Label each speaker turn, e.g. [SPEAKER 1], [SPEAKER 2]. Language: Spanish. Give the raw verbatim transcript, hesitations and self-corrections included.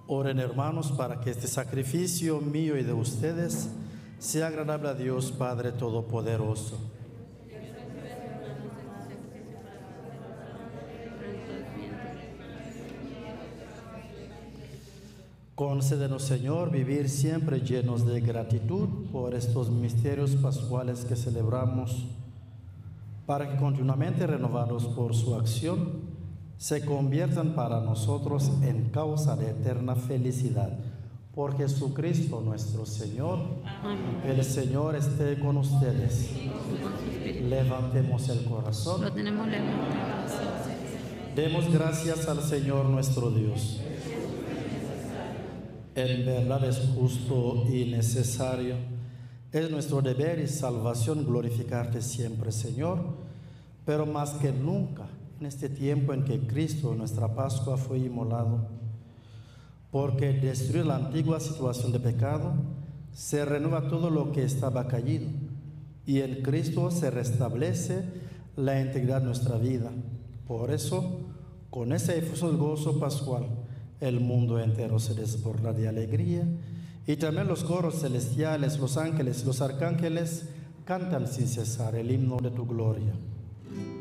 [SPEAKER 1] Oren, hermanos, para que este sacrificio mío y de ustedes sea agradable a Dios Padre Todopoderoso. Concédenos, Señor, vivir siempre llenos de gratitud por estos misterios pascuales que celebramos, para que continuamente renovados por su acción, se conviertan para nosotros en causa de eterna felicidad. Por Jesucristo nuestro Señor. Amén. El Señor esté con ustedes. Levantemos el corazón.
[SPEAKER 2] Lo tenemos levantado.
[SPEAKER 1] Demos gracias al Señor nuestro Dios. En verdad es justo y necesario. Es nuestro deber y salvación glorificarte siempre, Señor, pero más que nunca en este tiempo en que Cristo, nuestra Pascua, fue inmolado, porque destruir la antigua situación de pecado se renueva todo lo que estaba caído, y en Cristo se restablece la integridad de nuestra vida. Por eso, con ese efusivo gozo pascual, el mundo entero se desborda de alegría, y también los coros celestiales, los ángeles y los arcángeles cantan sin cesar el himno de tu gloria.